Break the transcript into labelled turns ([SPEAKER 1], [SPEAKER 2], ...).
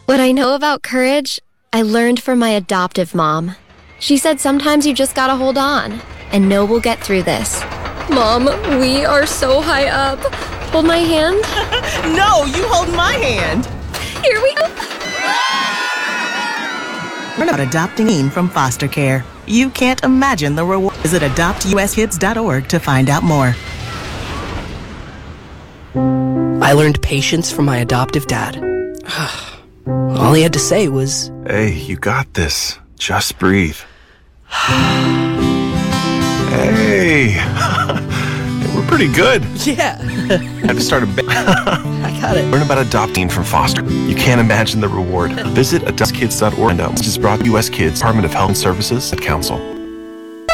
[SPEAKER 1] What I know about courage, I learned from my adoptive mom. She said sometimes you just gotta hold on and know we'll get through this. Mom, we are so high up. Hold my hand.
[SPEAKER 2] No, you hold my hand.
[SPEAKER 1] Here we go.
[SPEAKER 2] Learn about adopting from foster care. You can't imagine the reward. Visit adoptuskids.org to find out more.
[SPEAKER 3] I learned patience from my adoptive dad. All he had to say was,
[SPEAKER 4] "Hey, you got this. Just breathe." Hey, we're pretty good.
[SPEAKER 3] yeah,
[SPEAKER 4] Had to start a
[SPEAKER 3] I got it.
[SPEAKER 4] Learn about adopting from foster. You can't imagine the reward. Visit adoptkids.org. This is brought to U.S. Kids, Department of Health and Services, and Council.